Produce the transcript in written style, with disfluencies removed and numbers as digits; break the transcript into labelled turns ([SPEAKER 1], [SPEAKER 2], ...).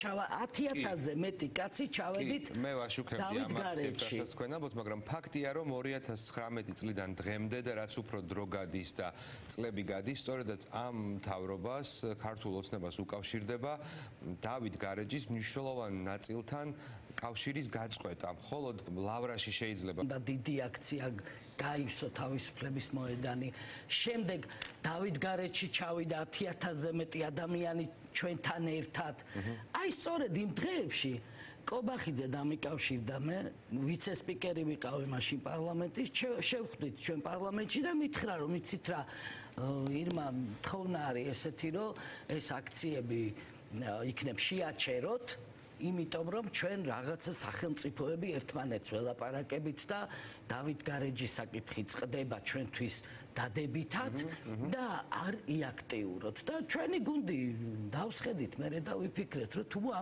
[SPEAKER 1] 10,000-ზე მეტი კაცი ჩავედით.
[SPEAKER 2] მე ვაშუქებდი ამ აქციებს, რასაც თქვენ ამბობთ, მაგრამ ფაქტია, რომ 2019 წლიდან დღემდე და რაც უფრო დრო გადის და წლები გადის, სწორედაც ამ მთავრობას, ქართულ ოცნებას უკავშირდება დავით გარეჯის მნიშვნელოვან ნაწილთან კავშირის გაწყვეტა. მხოლოდ ლავრაში შეიძლება
[SPEAKER 1] და დიდი აქცია გაივსო თავისუფლების მოედანი. შემდეგ დავით გარეჯი ჩავიდა 10,000-ზე მეტი ადამიანი ჩვენთან ერთად. აი სწორედ იმ დღეებში კობახიძე დამიკავშირდა მე, ვიცე-სპიკერი ვიყავი მაშინ პარლამენტის, შევხვდით ჩვენ პარლამენტში და მითხრა რომ იცით რა, ირმა თხოვნა არის ესეთი რომ ეს აქციები იქნებ შეაჩეროთ. იმიტომ რომ ჩვენ რაღაცა სახელმწიფოები ერთმანეთს ველაპარაკებით და დავით გარეჯის საკითხი წყდება ჩვენთვის დადებითად და არ იაქტიუროთ და ჩვენი გუნდი დავსხედით მე და ვიფიქრეთ რომ თუ